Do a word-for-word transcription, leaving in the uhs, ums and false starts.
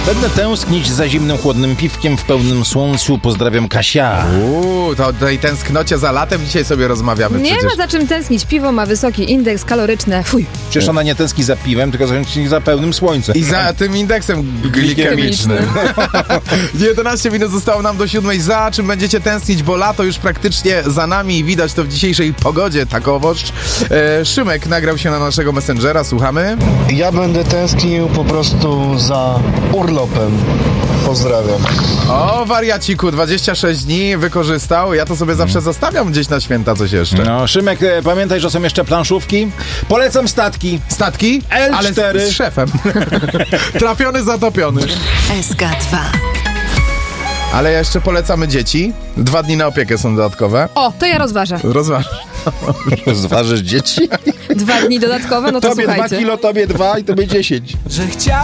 Będę tęsknić za zimnym, chłodnym piwkiem w pełnym słońcu. Pozdrawiam, Kasia. Uuu, to o tej tęsknocie za latem dzisiaj sobie rozmawiamy Nie przecież. ma za czym tęsknić. Piwo ma wysoki indeks kaloryczny. Fuj. Przecież ona nie tęskni za piwem, tylko tęskni za pełnym słońcem. I za tym indeksem glikemicznym. jedenaście minut zostało nam do siódmej. Za czym będziecie tęsknić, bo lato już praktycznie za nami i widać to w dzisiejszej pogodzie, takowoż. E, Szymek nagrał się na naszego Messengera, słuchamy. Ja będę tęsknił po prostu za urlopem. Pozdrawiam. O, wariaciku, dwadzieścia sześć dni wykorzystał. Ja to sobie zawsze zostawiam gdzieś na święta coś jeszcze. No, Szymek, e, pamiętaj, że są jeszcze planszówki. Polecam statki. Statki? L Ale cztery. z, z szefem. Trafiony, zatopiony. S K dwa. Ale jeszcze polecamy dzieci. Dwa dni na opiekę są dodatkowe. O, to ja rozważę. Rozważ. Zważysz dzieci? Dwa dni dodatkowe, no to Tobie dwa słuchajcie. kilo, tobie dwa i tobie dziesięć. Że chciał